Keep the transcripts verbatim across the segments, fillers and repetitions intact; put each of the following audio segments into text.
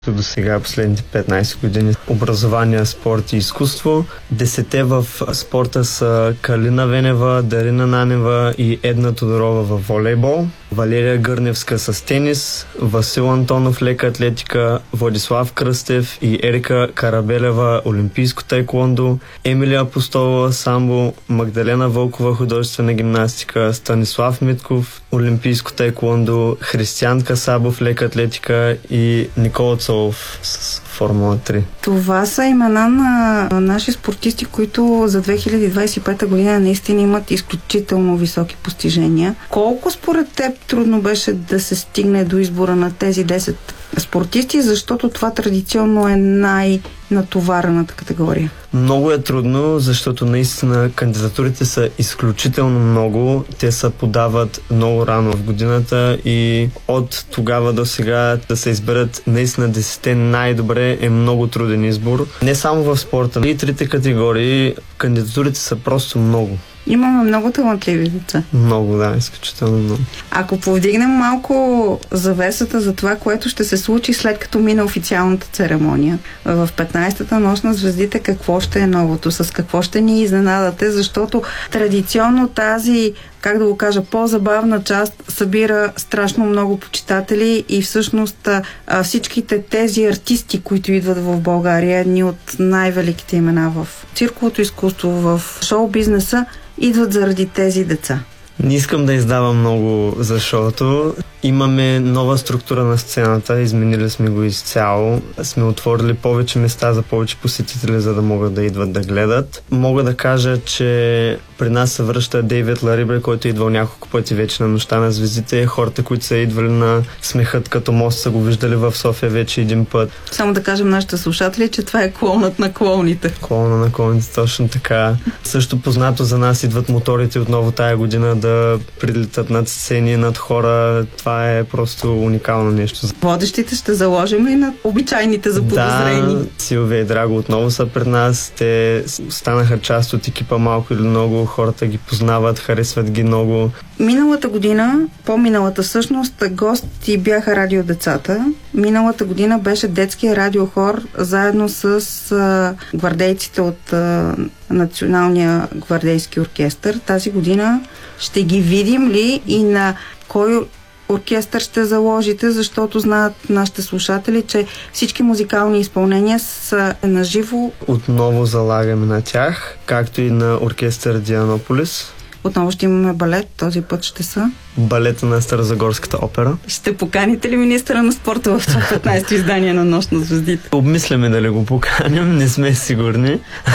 До сега последните петнайсет години образование, спорт и изкуство. Десете в спорта са Калина Венева, Дарина Нанева и Една Тодорова във волейбол, Валерия Гърневска с тенис, Васил Антонов лека атлетика, Владислав Кръстев и Ерика Карабелева олимпийско таеквондо, Емилия Апостолова самбо, Магдалена Вълкова художествена гимнастика, Станислав Митков олимпийско таеквондо, Християн Касабов лека атлетика и Никола Цолов с Формула три. Това са имена на наши спортисти, които за две хиляди двайсет и пета година наистина имат изключително високи постижения. Колко според теб трудно беше да се стигне до избора на тези десет спортисти, защото това традиционно е най-натоварената категория? Много е трудно, защото наистина кандидатурите са изключително много. Те се подават много рано в годината и от тогава до сега да се изберат наистина десетте най-добре е много труден избор. Не само в спорта, и трите категории кандидатурите са просто много. Имаме много талантливи деца. Много, да, изключително много. Ако повдигнем малко завесата за това, което ще се случи след като мине официалната церемония, в петнайсетата нощ на звездите, какво ще е новото, с какво ще ни изненадате, защото традиционно тази, как да го кажа, по-забавна част събира страшно много почитатели и всъщност всичките тези артисти, които идват в България, едни от най-великите имена в цирковото изкуство, в шоу-бизнеса, идват заради тези деца. Не искам да издавам много за шоуто. Имаме нова структура на сцената, изменили сме го изцяло. Сме отворили повече места за повече посетители, за да могат да идват да гледат. Мога да кажа, че при нас се връща Дейвид Ларибре, който е идвал няколко пъти вече на Нощта на звездите. Хората, които са идвали на Смехът като мост, са го виждали в София вече един път. Само да кажем нашите слушатели, че това е клоунът на клоуните. Клоуна на клоуните, точно така. Също познато за нас идват моторите отново тая година да прилитат над сцени, над хора. Това е просто уникално нещо. Водещите ще заложим и на обичайните заподозрени. Да, Силвия и Драго отново са пред нас. Те станаха част от екипа малко или много. Хората ги познават, харесват ги много. Миналата година, по-миналата всъщност, гости бяха радиодецата. Миналата година беше детския радиохор заедно с а, гвардейците от а, Националния гвардейски оркестър. Тази година ще ги видим ли и на кой оркестър ще заложите, защото знаят нашите слушатели, че всички музикални изпълнения са наживо. Отново залагаме на тях, както и на оркестър Дианополис. Отново ще имаме балет, този път ще са балета на Старозагорската опера. Ще поканите ли министъра на спорта в това петнайсето издание на Нощ на звездите? Обмисляме дали го поканим, не сме сигурни,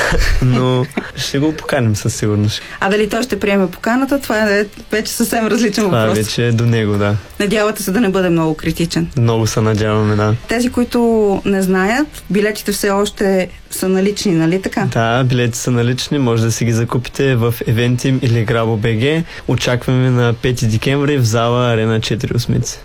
но ще го поканим със сигурност. А дали той ще приеме поканата, това е вече съвсем различен това въпрос. Това вече е до него, да. Надявате се да не бъде много критичен. Много се надяваме, да. Тези, които не знаят, билетите все още са налични, нали така? Да, билети са налични, може да си ги закупите в Eventim или Грабо БГ. Очакваме на пети декември в зала Арена четири осмици.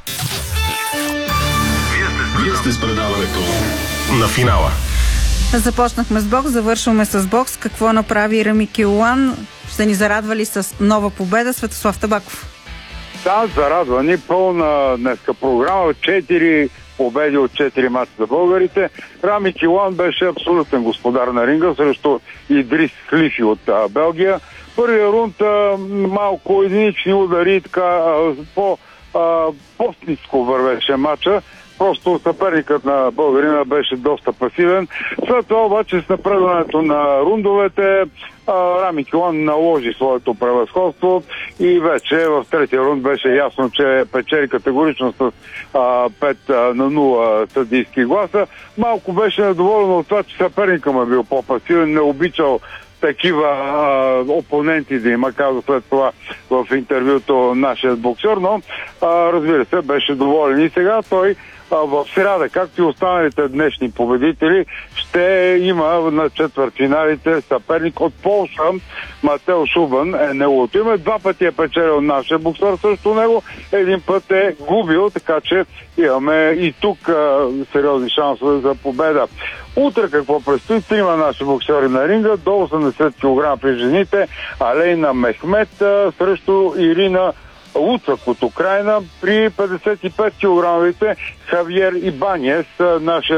Вие сте с предаването на финала. Започнахме с бокс, завършваме с бокс. Какво направи Рами Кеолан? Ще ни зарадва ли с нова победа Светослав Табаков? Да, зарадва ни пълна днеска програма. Четири победи от четири мача за българите. Рами Кеолан беше абсолютен господар на ринга срещу Идрис Хлифи от а, Белгия. Първия рунд а, малко единични удари, така а, по а, постничко вървеше мача. Просто съперникът на българина беше доста пасивен. След това обаче с напредването на рундовете Рами Кеолан наложи своето превъзходство и вече в третия рунд беше ясно, че печели категорично с а, пет на нула съдийски гласа. Малко беше недоволен от това, че съперникът му е бил по-пасивен, не обичал такива а, опоненти да има, каза след това в интервюто нашият боксер, но а, разбира се, беше доволен. И сега той а, в сряда, както и останалите днешни победители, ще има на четвъртфиналите съперник от Полша. Матео Шубан е неговото име. Два пъти е печелил нашия боксер срещу него, един път е губил, така че имаме и тук а, сериозни шансове за победа. Утре какво предстои? Трима наши боксери на ринга, до осемдесет килограма при жените, Алейна Мехмет а, срещу Ирина Луцак от Украина, при петдесет и пет килограмовите Хавиер Ибанес, нашия